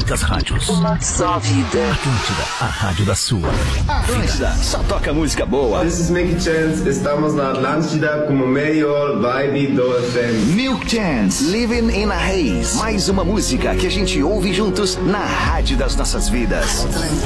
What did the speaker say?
das rádios. Uma só vida. Atlântida, a rádio da sua. Atlântida, só toca música boa. This is Milk Chance, estamos na Atlântida como melhor vibe do FM. Milk Chance, Living in a Haze. Mais uma música que a gente ouve juntos na rádio das nossas vidas.